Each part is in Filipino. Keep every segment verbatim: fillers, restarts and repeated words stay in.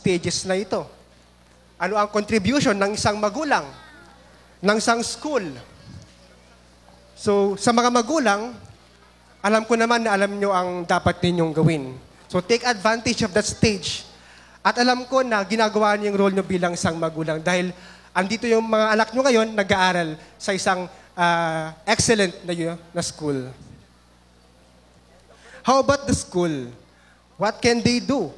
stages na ito? Ano ang contribution ng isang magulang, ng isang school? So, sa mga magulang, alam ko naman na alam nyo ang dapat ninyong gawin. So, take advantage of that stage. At alam ko na ginagawa niyo yung role nyo bilang isang magulang dahil andito yung mga anak nyo ngayon nag-aaral sa isang uh, excellent na, na school. How about the school? What can they do?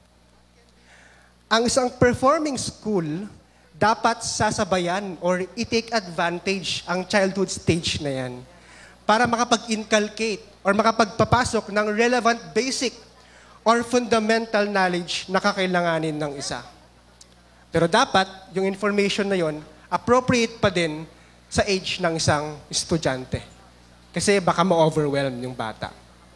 Ang isang performing school, dapat sasabayan or i-take advantage ang childhood stage na yan para makapag-inculcate or makapagpapasok ng relevant basic or fundamental knowledge na kakailanganin ng isa. Pero dapat, yung information na yon appropriate pa din sa age ng isang estudyante. Kasi baka ma-overwhelm yung bata.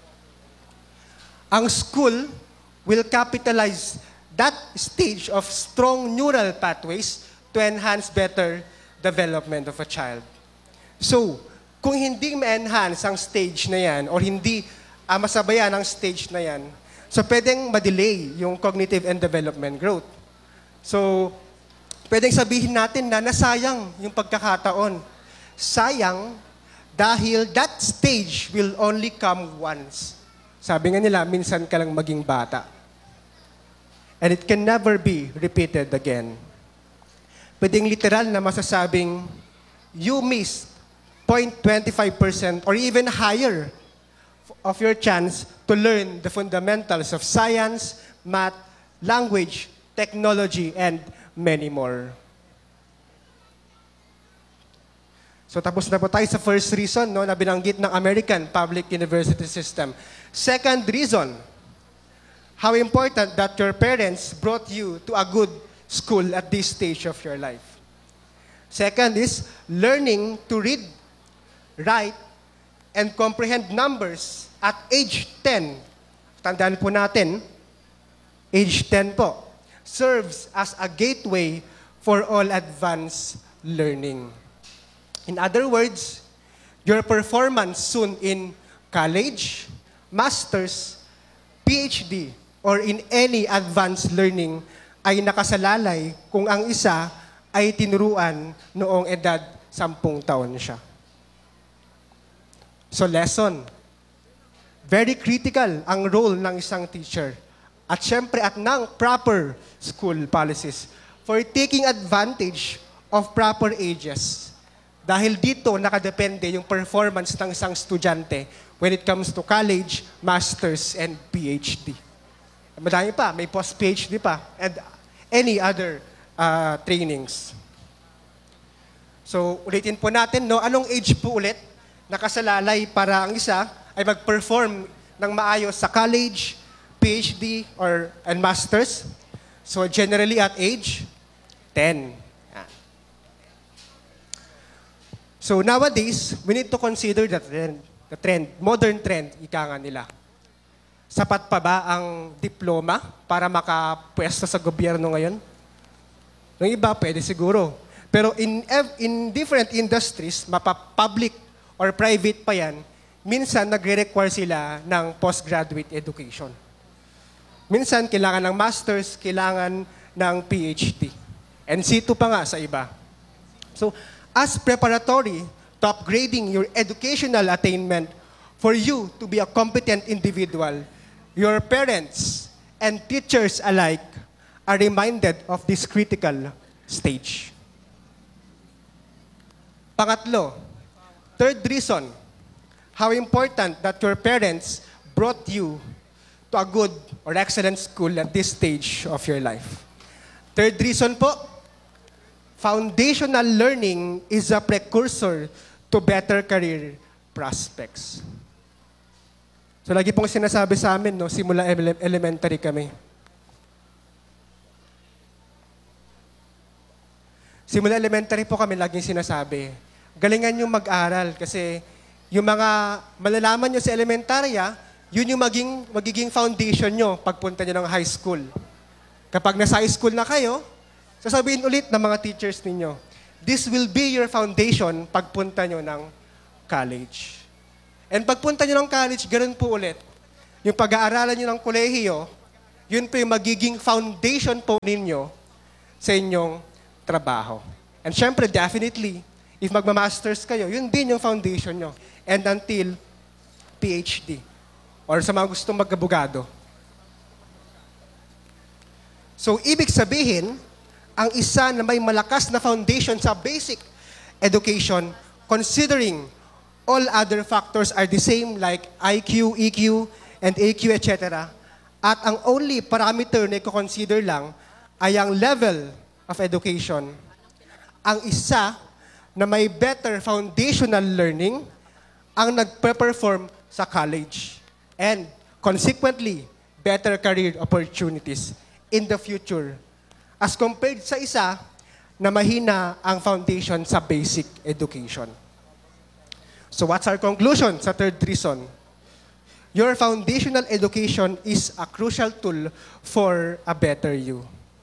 Ang school will capitalize that stage of strong neural pathways to enhance better development of a child. So, kung hindi ma-enhance ang stage na yan or hindi uh, masabayan ang stage na yan, so pwedeng ma-delay yung cognitive and development growth. So, pwedeng sabihin natin na nasayang yung pagkakataon. Sayang dahil that stage will only come once. Sabi nga nila, minsan ka lang maging bata. And it can never be repeated again. Pwedeng literal na masasabing, you missed zero point two five percent or even higher of your chance to learn the fundamentals of science, math, language, technology, and many more. So tapos na po tayo sa first reason no, na binanggit ng American Public University System. Second reason, how important that your parents brought you to a good school at this stage of your life. Second is learning to read, write, and comprehend numbers at age ten. Tandaan po natin, age ten po, serves as a gateway for all advanced learning. In other words, your performance soon in college, master's, P H D, or in any advanced learning ay nakasalalay kung ang isa ay tinuruan noong edad sampung taon siya. So lesson, very critical ang role ng isang teacher at syempre at ng proper school policies for taking advantage of proper ages. Dahil dito nakadepende yung performance ng isang estudyante when it comes to college, master's, and P H D. Madami pa, may post-P H D pa, and any other uh, trainings. So, ulitin po natin, no? Anong age po ulit nakasalalay para ang isa ay mag-perform ng maayos sa college, P H D, or and master's? So, generally at age ten. So, nowadays, we need to consider the trend, the trend, modern trend, ika nga nila. Sapat pa ba ang diploma para makapwesto sa gobyerno ngayon? Yung iba, pwede siguro. Pero in, in different industries, mapa-public or private pa yan, minsan nagre-require sila ng postgraduate education. Minsan, kailangan ng master's, kailangan ng P H D. And C two pa nga sa iba. So, as preparatory to upgrading your educational attainment for you to be a competent individual, your parents and teachers alike are reminded of this critical stage. Pangatlo, third reason, how important that your parents brought you to a good or excellent school at this stage of your life. Third reason po, foundational learning is a precursor to better career prospects. So lagi pong sinasabi sa amin, no, simula ele- elementary kami. Simula elementary po kami laging sinasabi, galingan nyo mag-aral kasi yung mga malalaman nyo sa elementarya, yun yung maging, magiging foundation nyo pagpunta nyo ng high school. Kapag nasa high school na kayo, sasabihin ulit ng mga teachers ninyo, this will be your foundation pagpunta nyo ng college. And pagpunta nyo ng college, ganun po ulit. Yung pag-aaralan nyo ng kolehiyo, Yun po yung magiging foundation po ninyo sa inyong trabaho. And syempre, definitely, if magma-masters kayo, yun din yung foundation nyo. And until PhD. Or sa mga gustong mag-abogado. So, ibig sabihin, ang isa na may malakas na foundation sa basic education, considering all other factors are the same like I Q, E Q, and A Q, et cetera. At ang only parameter na i-consider lang ay ang level of education. Ang isa na may better foundational learning ang nagpe-perform sa college. And consequently, better career opportunities in the future. As compared sa isa na mahina ang foundation sa basic education. So what's our conclusion sa third reason? Your foundational education is a crucial tool for a better you.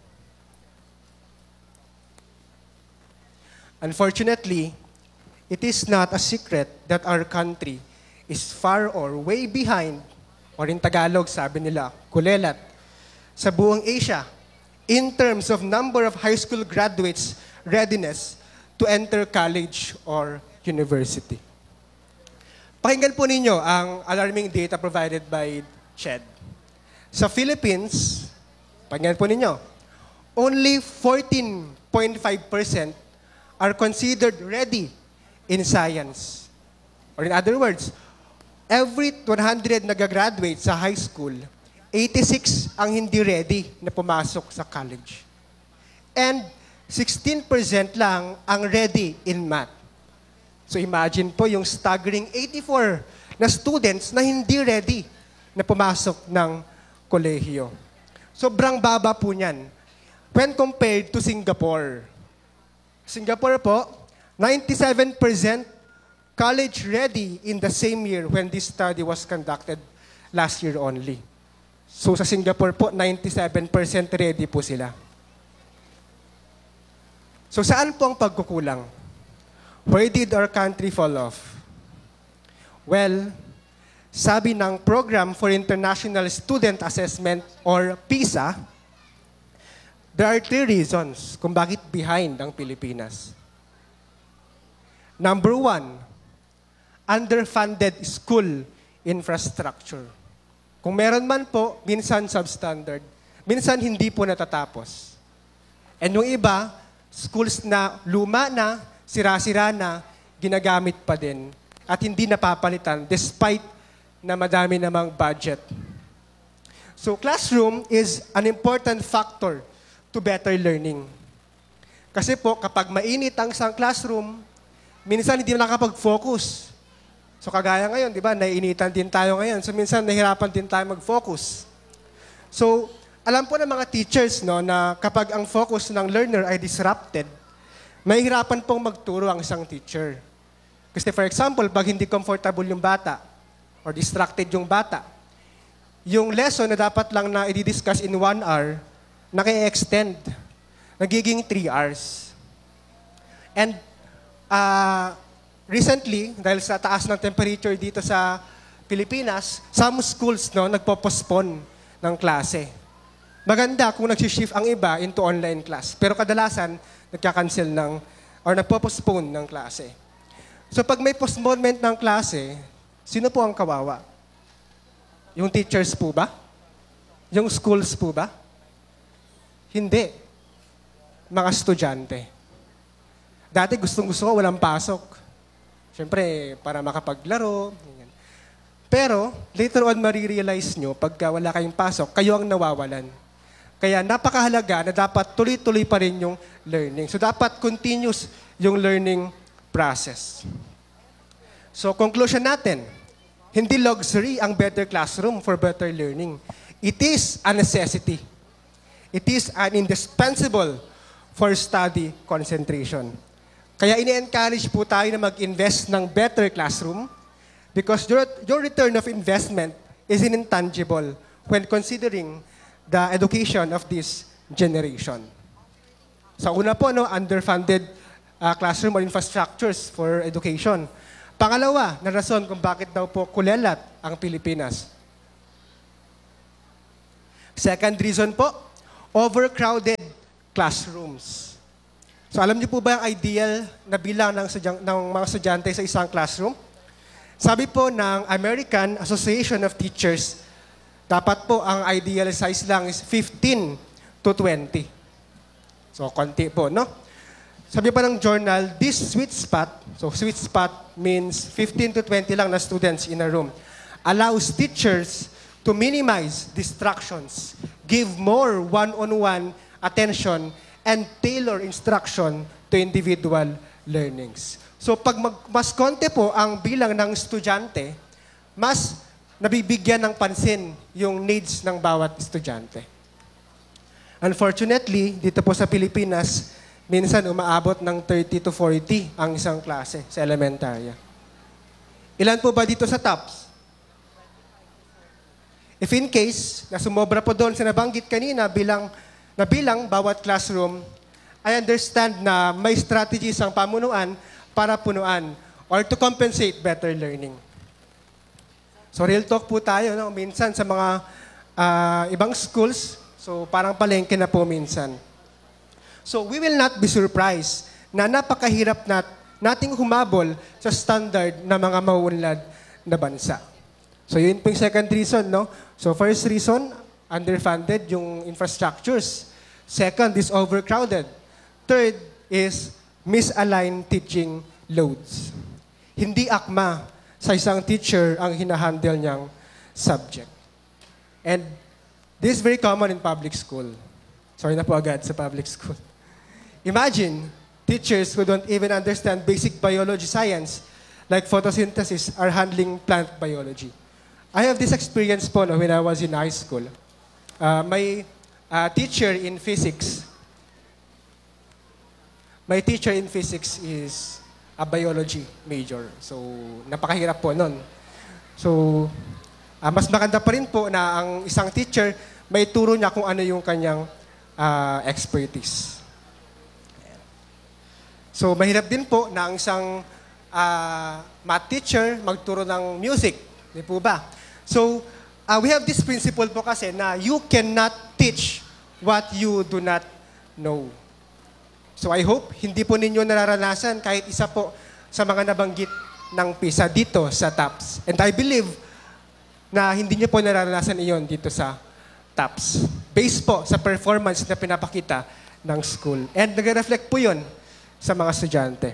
Unfortunately, it is not a secret that our country is far or way behind, or in Tagalog, sabi nila, kulelat, sa buong Asia, in terms of number of high school graduates' readiness to enter college or university. Pakinggan po ninyo ang alarming data provided by C H E D. Sa Philippines, pakinggan po ninyo, only fourteen point five percent are considered ready in science. Or in other words, every one hundred nagagraduate sa high school, eighty-six ang hindi ready na pumasok sa college. And sixteen percent lang ang ready in math. So imagine po yung staggering eighty-four na students na hindi ready na pumasok ng kolehiyo. Sobrang baba po niyan when compared to Singapore. Singapore po, ninety-seven percent college ready in the same year when this study was conducted last year only. So sa Singapore po, ninety-seven percent ready po sila. So saan po ang pagkukulang? Where did our country fall off? Well, sabi ng Program for International Student Assessment or PISA, there are three reasons kung bakit behind ang Pilipinas. Number one, underfunded school infrastructure. Kung meron man po, minsan substandard, minsan hindi po natatapos. And yung iba, schools na luma na, sira-sira na, ginagamit pa din at hindi napapalitan despite na madami namang budget. So classroom is an important factor to better learning. Kasi po, kapag mainit ang isang classroom, minsan hindi na nakapag-focus. So kagaya ngayon, di ba, naiinitan din tayo ngayon. So minsan nahirapan din tayo mag-focus. So, alam po ng mga teachers no, na kapag ang focus ng learner ay disrupted, mahihirapan pong magturo ang isang teacher. Kasi for example, pag hindi comfortable yung bata or distracted yung bata, yung lesson na dapat lang na i-discuss in one hour, naki-extend. Nagiging three hours. And uh, recently, dahil sa taas ng temperature dito sa Pilipinas, some schools no, nagpo-postpone ng klase. Maganda kung nag-shift ang iba into online class. Pero kadalasan, nagka-cancel ng, or nagpo-postpone ng klase. So pag may postponement ng klase, sino po ang kawawa? Yung teachers po ba? Yung schools po ba? Hindi. Mga estudyante. Dati gustong-gusto ko walang pasok. Siyempre, para makapaglaro. Ganyan. Pero, later on, marirealize nyo, pagka wala kayong pasok, kayo ang nawawalan. Kaya napakahalaga na dapat tuloy-tuloy pa rin yung learning. So dapat continuous yung learning process. So conclusion natin, hindi luxury ang better classroom for better learning. It is a necessity. It is an indispensable for study concentration. Kaya ini-encourage po tayo na mag-invest ng better classroom because your, your return of investment is intangible when considering the education of this generation. Sa una po, no, underfunded uh, classroom or infrastructures for education. Pangalawa, na rason kung bakit daw po kulelat ang Pilipinas. Second reason po, overcrowded classrooms. So alam niyo po ba ang ideal na bilang ng, sudyang, ng mga estudyante sa isang classroom? Sabi po ng American Association of Teachers, dapat po ang ideal size lang is fifteen to twenty. So konti po, no? Sabi pa ng journal, this sweet spot, so sweet spot means fifteen to twenty lang na students in a room, allows teachers to minimize distractions, give more one-on-one attention, and tailor instruction to individual learnings. So pag mag, mas konti po ang bilang ng estudyante, mas nabibigyan ng pansin yung needs ng bawat estudyante. Unfortunately, dito po sa Pilipinas, minsan umaabot ng thirty to forty ang isang klase sa elementarya. Ilan po ba dito sa tops? If in case, na sumobra po doon sa nabanggit kanina bilang, na bilang bawat classroom, I understand na may strategies ang pamunuan para punuan or to compensate better learning. So real talk po tayo, no? Minsan sa mga uh, ibang schools, so parang palengke na po minsan. So we will not be surprised na napakahirap nat nating humabol sa standard ng mga mauunlad na bansa. So yun po yung second reason, no? So first reason, underfunded yung infrastructures. Second is overcrowded. Third is misaligned teaching loads. Hindi akma sa isang teacher ang hinahandle niyang subject. And this is very common in public school. Sorry na po agad sa public school. Imagine, teachers who don't even understand basic biology science, like photosynthesis, are handling plant biology. I have this experience po no, when I was in high school. Uh, my uh, teacher in physics, my teacher in physics is a biology major. So, napakahirap po nun. So, uh, mas maganda pa rin po na ang isang teacher, may turo niya kung ano yung kanyang uh, expertise. So, mahirap din po na ang isang uh, math teacher magturo ng music. Di po ba? So, uh, we have this principle po kasi na you cannot teach what you do not know. So, I hope hindi po ninyo nararanasan kahit isa po sa mga nabanggit ng PISA dito sa TAPS. And I believe na hindi niyo po nararanasan iyon dito sa TAPS. Based po sa performance na pinapakita ng school. And nagre-reflect po yun sa mga estudyante.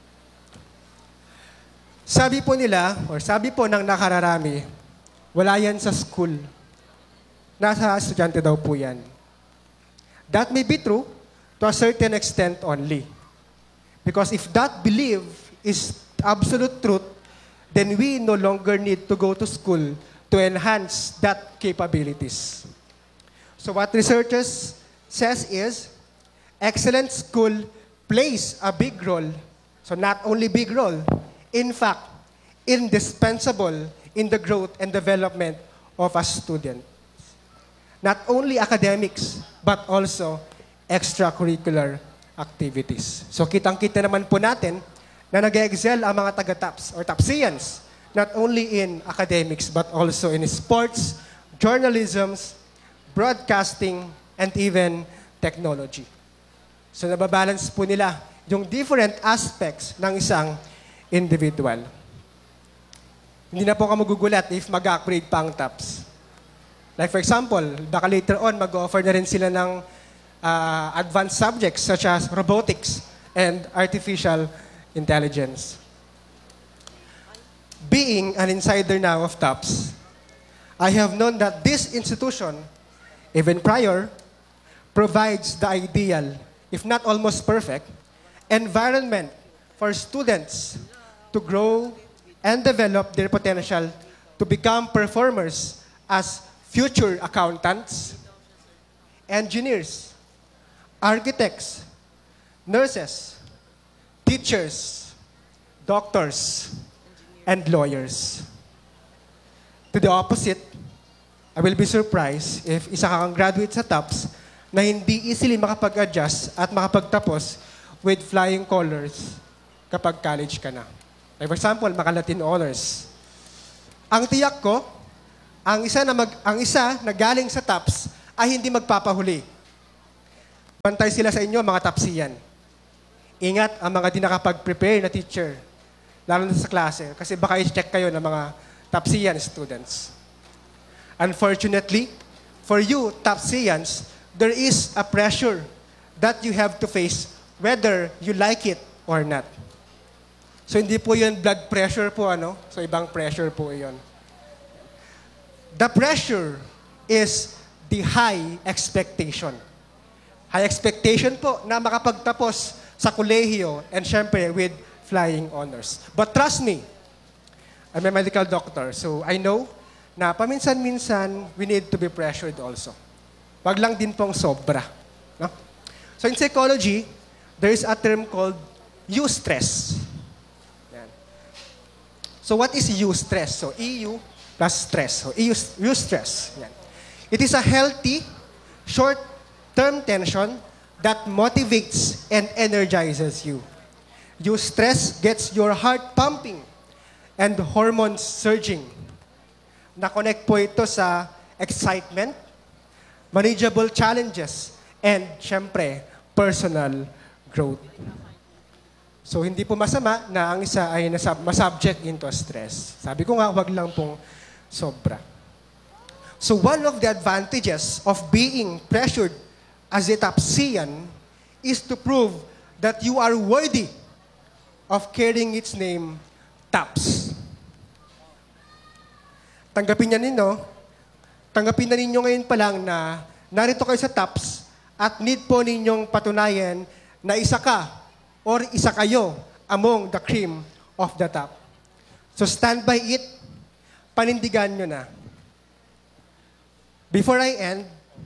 Sabi po nila, or sabi po ng nakararami, wala yan sa school. Nasa estudyante daw po yan. That may be true to a certain extent only. Because if that belief is absolute truth, then we no longer need to go to school to enhance that capabilities. So what researchers says is, excellent school plays a big role, so not only big role, in fact, indispensable in the growth and development of a student. Not only academics, but also extracurricular activities. So kitang-kita naman po natin na nag-excel ang mga taga-TAPS or TAPSians, not only in academics, but also in sports, journalism, broadcasting, and even technology. So nababalance po nila yung different aspects ng isang individual. Hindi na po ka magugulat if mag-upgrade pa ang TAPS. Like for example, baka later on mag-offer na rin sila ng uh, advanced subjects such as robotics and artificial intelligence. Being an insider now of TAPS, I have known that this institution, even prior, provides the ideal, if not almost perfect, environment for students to grow and develop their potential to become performers as future accountants, engineers, architects, nurses, teachers, doctors, and lawyers. To the opposite, I will be surprised if isa kang graduate sa TAPS na hindi easily makapag-adjust at makapagtapos with flying colors kapag college ka na. Like for example, maka-Latin honors. Ang tiyak ko, ang isa na mag, ang isa na galing sa TAPS ay hindi magpapahuli. Bantay sila sa inyo, mga tapsiyan. Ingat ang mga di nakapag-prepare na teacher, lalo na sa klase, kasi baka i-check kayo ng mga tapsiyan students. Unfortunately, for you, tapsiyans, there is a pressure that you have to face whether you like it or not. So hindi po yun blood pressure po, ano? So ibang pressure po yun. The pressure is the high expectation. High expectation po na makapagtapos sa kolehiyo and syempre with flying honors. But trust me, I'm a medical doctor, so I know na paminsan-minsan we need to be pressured also. Wag lang din pong sobra. No? So in psychology, there is a term called eustress. Yan. So what is eustress? So E U plus stress. So eustress. Yan. It is a healthy, short-term tension that motivates and energizes you. Eustress gets your heart pumping and hormones surging. Na-connect po ito sa excitement, manageable challenges, and syempre, personal growth. So, hindi po masama na ang isa ay nasab- masubject into stress. Sabi ko nga, wag lang pong sobra. So, one of the advantages of being pressured as a tapsiyan is to prove that you are worthy of carrying its name, TAPS. Tanggapin niya ninyo, tanggapin na ninyo ngayon pa lang na narito kayo sa TAPS at need po ninyong patunayan na isa ka or isa kayo among the cream of the top. So stand by it, panindigan nyo na. Before I end,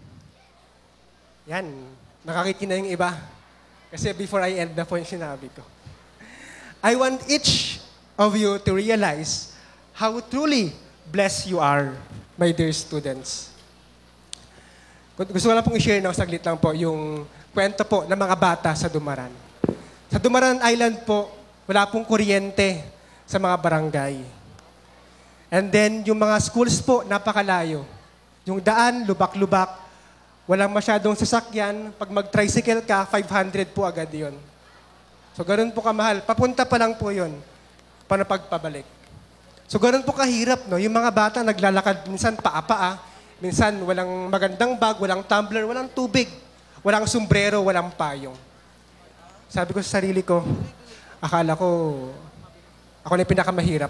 yan, nakakiti na yung iba. Kasi before I end na po yung sinabi ko. I want each of you to realize how truly blessed you are, my dear students. Gusto ko lang pong i-share ng saglit lang po yung kwento po ng mga bata sa Dumaran. Sa Dumaran Island po, wala pong kuryente sa mga barangay. And then, yung mga schools po, napakalayo. Yung daan, lubak-lubak. Walang masyadong sasakyan. Pag mag-tricycle ka, five hundred po agad yun. So, ganun po kamahal. Papunta pa lang po yun. Para pagpabalik. So, ganun po kahirap, no? Yung mga bata naglalakad, minsan paa-paa, minsan walang magandang bag, walang tumbler, walang tubig, walang sombrero, walang payong. Sabi ko sa sarili ko, akala ko, ako na yung pinakamahirap.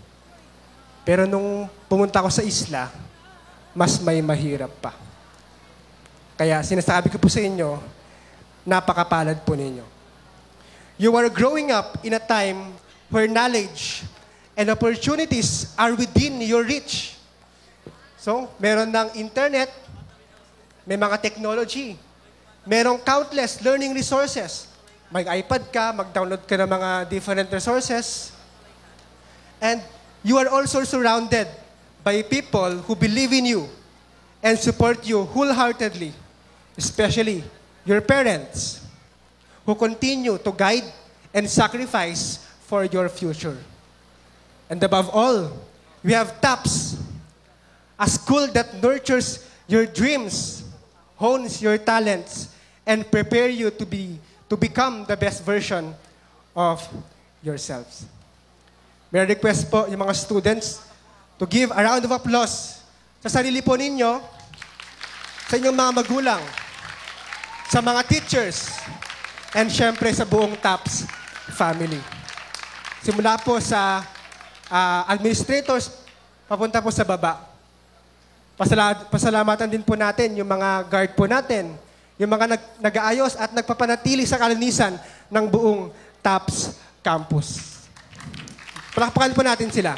Pero nung pumunta ako sa isla, mas may mahirap pa. Kaya sinasabi ko po sa inyo, napakapalad po ninyo. You are growing up in a time where knowledge and opportunities are within your reach. So, meron ng internet, may mga technology, merong countless learning resources. May iPad ka, mag-download ka ng mga different resources. And you are also surrounded by people who believe in you and support you wholeheartedly, especially your parents, who continue to guide and sacrifice for your future. And above all, we have TAPS, a school that nurtures your dreams, hones your talents, and prepare you to be to become the best version of yourselves. May request po yung mga students to give a round of applause sa sarili po ninyo, sa inyong mga magulang, sa mga teachers, and syempre sa buong TAPS family. Simula po sa uh, administrators, papunta po sa baba. Pasala- pasalamatan din po natin yung mga guard po natin, yung mga nag- nag-aayos at nagpapanatili sa kalinisan ng buong TAPS campus. Palakpakan po natin sila.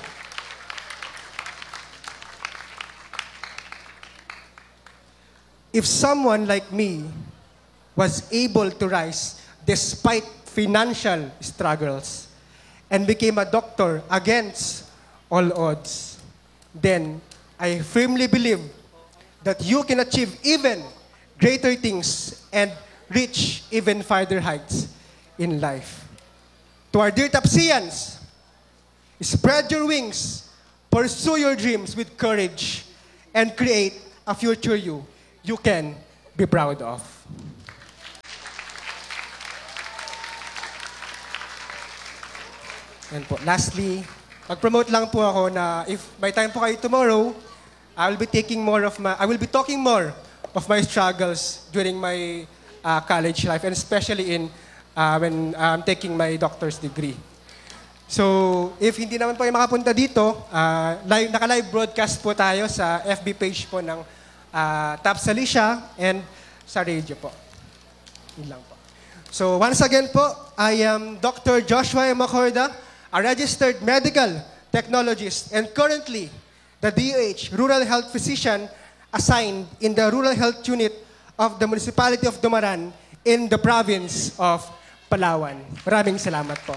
If someone like me was able to rise despite financial struggles and became a doctor against all odds, then I firmly believe that you can achieve even greater things and reach even farther heights in life. To our dear Tapsians, spread your wings, pursue your dreams with courage, and create a future you you can be proud of. Yan po. Lastly, mag-promote lang po ako na if may time po kayo tomorrow, I will be taking more of my, I will be talking more of my struggles during my uh, college life, and especially in uh, when I'm taking my doctor's degree. So, if hindi naman po kayo makapunta dito, uh, live, naka-live broadcast po tayo sa F B page po ng uh, TAPS Alicia and sa radio po. Yun lang po. So, once again po, I am Doctor Joshua M. Macorda, a registered medical technologist and currently the D O H Rural Health Physician assigned in the Rural Health Unit of the Municipality of Dumaran in the province of Palawan. Maraming salamat po.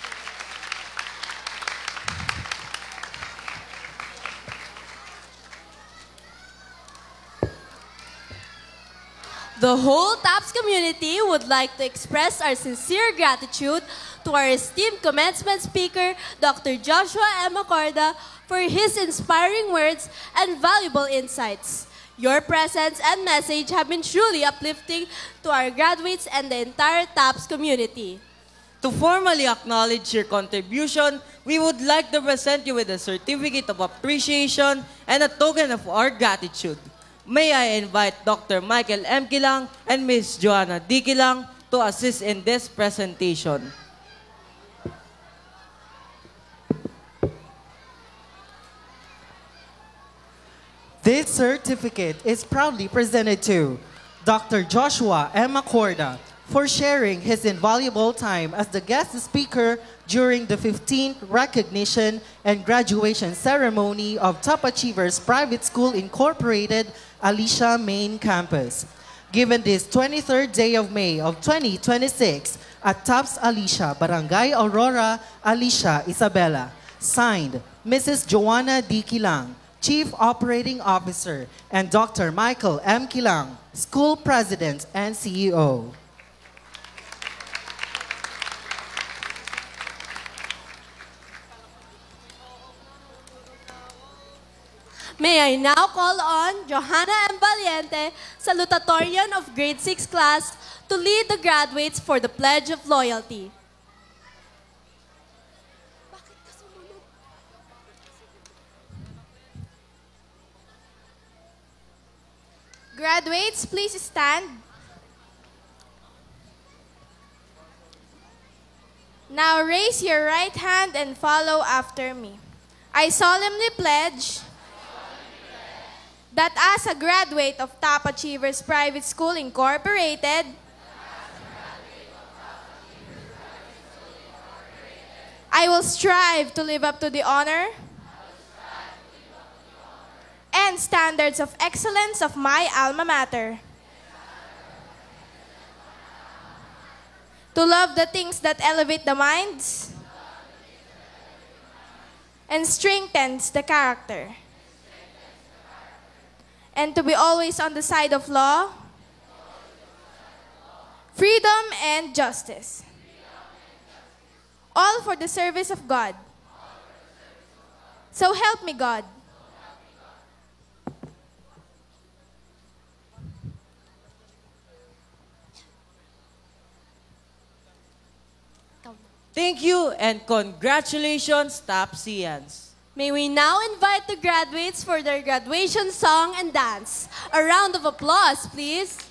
The whole TAPS community would like to express our sincere gratitude to our esteemed commencement speaker, Doctor Joshua M. Macorda, for his inspiring words and valuable insights. Your presence and message have been truly uplifting to our graduates and the entire TAPS community. To formally acknowledge your contribution, we would like to present you with a certificate of appreciation and a token of our gratitude. May I invite Doctor Michael M. Kilang and Miz Joanna D. Kilang to assist in this presentation. This certificate is proudly presented to Doctor Joshua M. Macorda for sharing his invaluable time as the guest speaker during the fifteenth recognition and graduation ceremony of Top Achievers Private School Incorporated, Alicia Main Campus. Given this twenty-third day of May of twenty twenty-six at TAPS Alicia, Barangay Aurora, Alicia, Isabela. Signed, Missus Joanna D. Kilang, Chief Operating Officer, and Doctor Michael M. Kilang, School President and C E O. May I now call on Johanna M. Valiente, salutatorian of grade six class, to lead the graduates for the Pledge of Loyalty. Graduates, please stand. Now raise your right hand and follow after me. I solemnly pledge that as a graduate of Top Achievers Private School Incorporated, I will strive to live up to the honor and standards of excellence of my alma mater, to love the things that elevate the minds and strengthens the character, and to be always on the side of law, freedom, and justice. All for the service of God. So help me God. Thank you and congratulations, TAPSians. May we now invite the graduates for their graduation song and dance. A round of applause, please.